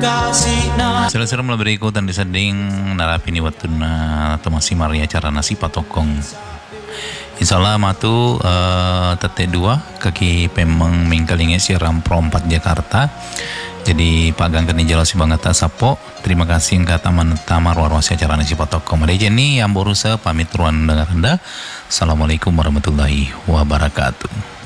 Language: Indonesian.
Sila-sila melebih ikutan diseding narapini watuna atau masih Maria cara nasi patokong. Insyaallah matu tete dua kaki pemeng mingkalinge siaram pro 4 Jakarta. Jadi pagang keni jelas banget sapo. Terima kasih kata tamar warwasi acara nasi patokong. Ada Jenny yang berusaha pamit ruan dengar Anda. Assalamualaikum warahmatullahi wabarakatuh.